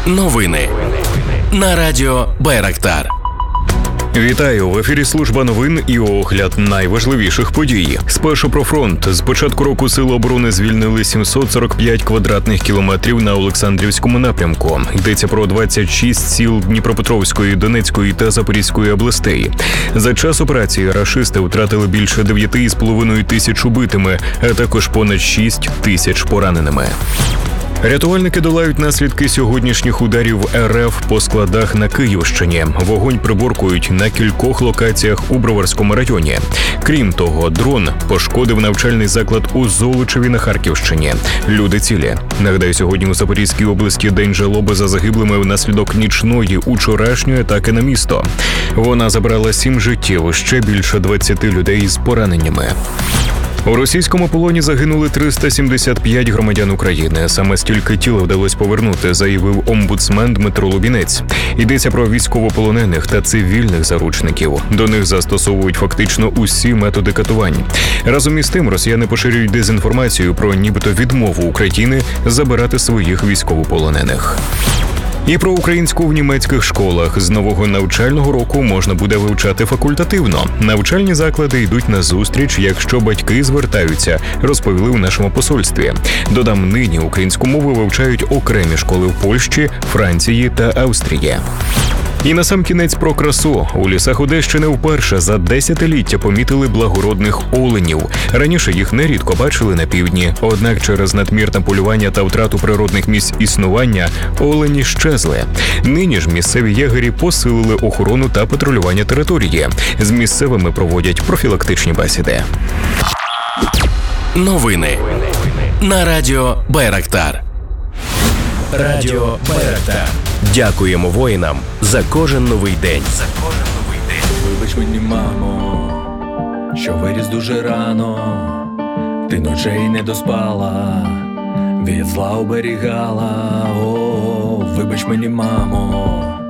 Новини на радіо Байрактар. Вітаю! В ефірі служба новин і огляд найважливіших подій. Спершу про фронт. З початку року Сили оборони звільнили 745 квадратних кілометрів на Олександрівському напрямку. Йдеться про 26 сіл Дніпропетровської, Донецької та Запорізької областей. За час операції рашисти втратили більше 9,5 тисяч убитими, а також понад 6 тисяч пораненими. Рятувальники долають наслідки сьогоднішніх ударів РФ по складах на Київщині. Вогонь приборкують на кількох локаціях у Броварському районі. Крім того, дрон пошкодив навчальний заклад у Золочеві на Харківщині. Люди цілі. Нагадаю, сьогодні у Запорізькій області день жалоби за загиблими внаслідок нічної учорашньої атаки на місто. Вона забрала 7 життів, ще більше 20 людей з пораненнями. У російському полоні загинули 375 громадян України. Саме стільки тіл вдалося повернути, заявив омбудсмен Дмитро Лубінець. Йдеться про військовополонених та цивільних заручників. До них застосовують фактично усі методи катувань. Разом із тим, росіяни поширюють дезінформацію про нібито відмову України забирати своїх військовополонених. І про українську в німецьких школах. З нового навчального року можна буде вивчати факультативно. Навчальні заклади йдуть на зустріч, якщо батьки звертаються, розповіли у нашому посольстві. Додам, нині українську мову вивчають окремі школи в Польщі, Франції та Австрії. І насамкінець про красу. У лісах Одещини вперше за десятиліття помітили благородних оленів. Раніше їх нерідко бачили на півдні. Однак через надмірне полювання та втрату природних місць існування олені щезли. Нині ж місцеві єгері посилили охорону та патрулювання території. З місцевими проводять профілактичні бесіди. Новини на радіо Байрактар. Радіо Байрактар. Дякуємо воїнам за кожен новий день. Вибач мені, мамо, що виріс дуже рано. Ти ночей не доспала, від зла оберігала. Вибач мені, мамо,